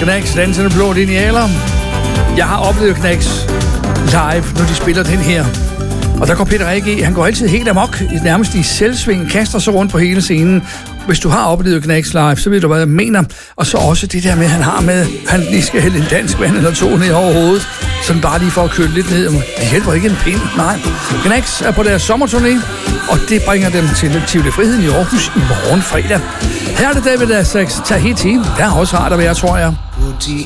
Knacks, Dansende Blå Linealer. Jeg har oplevet Knacks live, når de spiller den her. Og der går Peter A.G. Han går altid helt amok, nærmest i selvsving, kaster sig rundt på hele scenen. Hvis du har oplevet Knacks live, så ved du, hvad jeg mener. Og så også det der med, han lige skal hælde en dansk vand eller to ned over hovedet. Sådan bare lige for at køle lidt ned. Det hjælper ikke en pind, nej. Knacks er på deres sommerturné, og det bringer dem til Tivoli Friheden i Aarhus i morgen fredag. Her er det David Essex Tahiti. Det er også rart at være, tror jeg. Booty